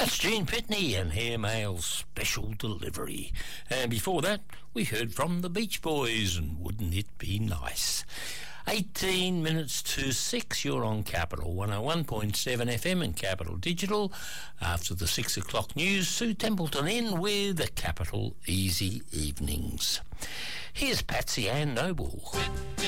That's Gene Pitney and Hair Mail Special Delivery. And before that, we heard from the Beach Boys and Wouldn't It Be Nice? 18 minutes to 6, you're on Capital 101.7 FM and Capital Digital. After the 6 o'clock news, Sue Templeton in with the Capital Easy Evenings. Here's Patsy Ann Noble.